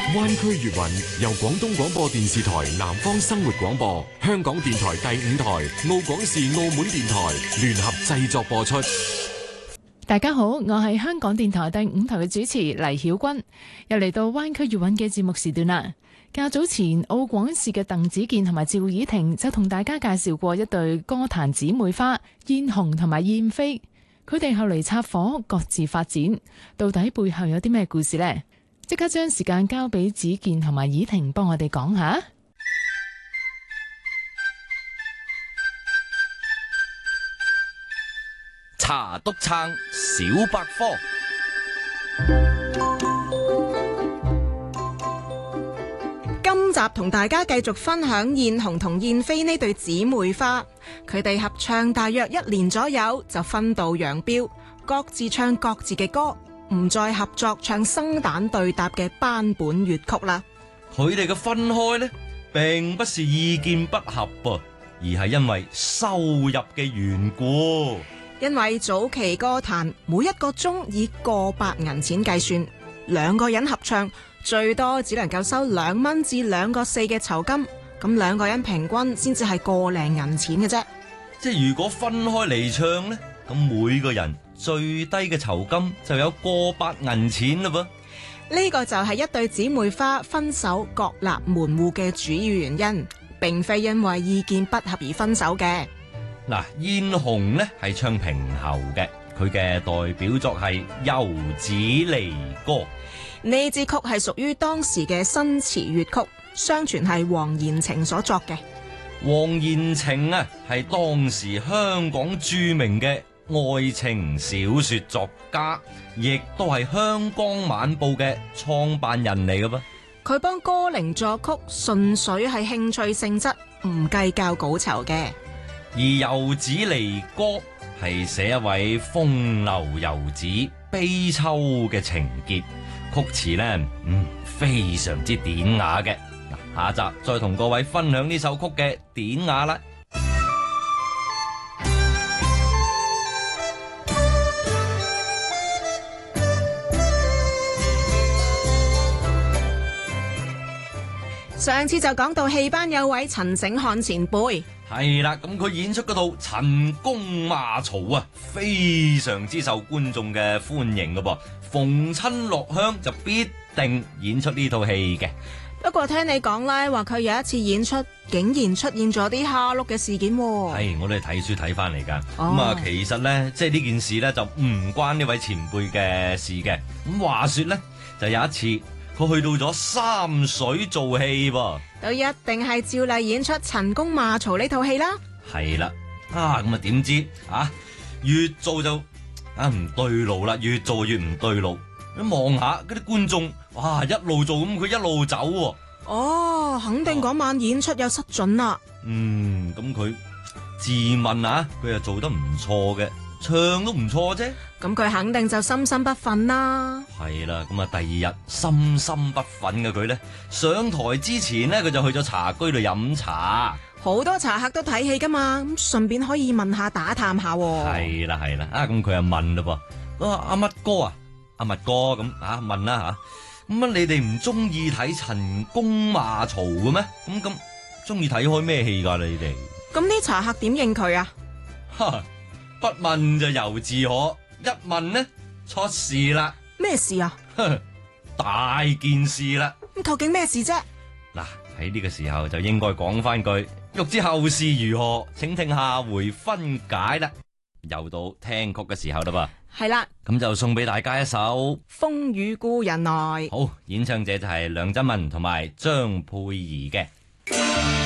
灣區粵韻由廣東廣播電視台南方生活廣播、香港電台第5台、澳廣視澳門電台聯合製作播出。 大家好，我係香港電台第5台嘅主持黎曉君，又嚟到灣區粵韻嘅節目時段啦。較早前澳廣視嘅鄧子健同埋趙以婷就同大家介紹過一對歌壇姊妹花燕紅同埋燕飛，佢哋後嚟插伙各自發展，到底背後有啲咩故事呢？即刻將時間交俾子健同埋以婷幫我哋講下。 茶督撐小百科。 今集同大家繼續分享燕紅同燕飛呢對姊妹花，佢哋合唱大約1年左右就分道揚鑣，各自唱各自嘅歌，唔再合作唱生旦對答嘅班本粵曲啦。 佢哋嘅分開呢，並不是意見不合噃，而係因為收入嘅緣故。 因為早期歌壇每一個鐘以過百銀錢計算，2個人合唱最多只能夠收2蚊至2個4嘅酬金，咁2個人平均先至係個零銀錢嘅啫。 即係如果分開嚟唱呢，咁每個人最低嘅酬金就有過百銀錢嘞噃。 呢個就係一對姊妹花分手各立門戶嘅主要原因，並非因為意見不合而分手嘅。 嗱，燕紅呢係唱平喉嘅，佢嘅代表作係《遊子離歌》。 呢支曲係屬於當時嘅新詞粵曲，相傳係黃延晴所作嘅。 黃延晴啊，係當時香港著名嘅愛情小說作家，亦都係《香江晚報》嘅創辦人嚟嘅噃。 佢幫歌伶作曲，純粹係興趣性質，唔計較稿酬嘅。 而《遊子離歌》係寫一位風流遊子悲秋嘅情結，曲詞呢，非常之典雅嘅。下集再同各位分享呢首曲嘅典雅啦。 上次就講到戲班有位陳醒漢前輩， 係啦，咁佢演出嗰套《陳宮罵曹》啊，非常之受觀眾嘅歡迎噶噃，逢親落鄉就必定演出呢套戲嘅。 不過聽你講啦，話佢有一次演出竟然出現咗啲蝦碌嘅事件。 係，我哋睇書睇翻嚟噶。咁啊，其實呢，即係呢件事呢，就唔關呢位前輩嘅事嘅。咁話說呢，就有一次佢去到咗三水做戲噃， 都一定係照例演出《陳宮罵曹》呢套戲啦。 係啦，咁啊點知越做就唔對路啦，越做越唔對路。你望下嗰啲觀眾，哇，一路做咁，佢一路走喎。 哦，肯定嗰晚演出有失準啦。 咁佢自問佢又做得唔錯嘅，唱都唔錯啫。 咁佢肯定就心心不忿啦。 係啦，咁啊第2日心心不忿嘅佢呢，上台之前呢，佢就去咗茶居度飲茶。 好多茶客都睇戲噶嘛，咁順便可以問下打探下。 係啦，咁佢又問啦噃，阿乜哥啊？阿密哥咁問啦吓，咁你哋唔中意睇陳宮罵曹嘅咩？咁中意睇開咩戲噶你哋？ 咁啲茶客點應佢啊？ 不問就猶自可，一問呢，出事啦！ 咩事啊？ 大件事啦！ 咁究竟咩事啫？ 嗱，喺呢個時候就應該講翻句，欲知後事如何，請聽下回分解啦。又到聽曲嘅時候啦噃。 係啦， 咁就送俾大家一首《 風雨故人來》。 好，演唱者就係梁振文同埋張佩儀嘅。